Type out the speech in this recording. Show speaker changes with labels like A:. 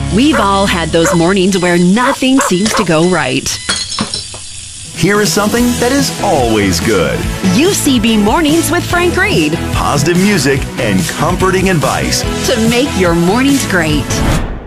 A: We've all had those mornings where nothing seems to go right.
B: Here is something that is always good.
A: UCB Mornings with Frank Reed.
B: Positive music and comforting advice
A: to make your mornings great.